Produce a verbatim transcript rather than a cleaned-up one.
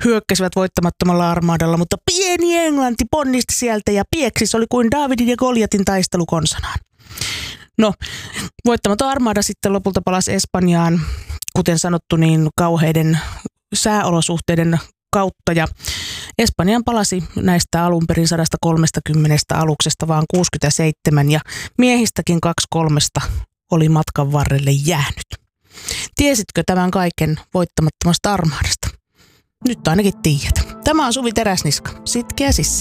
hyökkäsivät voittamattomalla armaadalla, mutta pieni Englanti ponnisti sieltä ja pieksi. Se oli kuin Daavidin ja Goljatin taistelu konsanaan. No, voittamaton armaada sitten lopulta palasi Espanjaan, kuten sanottu, niin kauheiden sääolosuhteiden kautta. Ja Espanjaan palasi näistä alun perin sata kolmekymmentä aluksesta vaan kuusikymmentäseitsemän ja miehistäkin kaksi kolmesta oli matkan varrelle jäänyt. Tiesitkö tämän kaiken voittamattomasta armaadasta? Nyt ainakin tiedät. Tämä on Suvi Teräsniska, sitkeä sissi.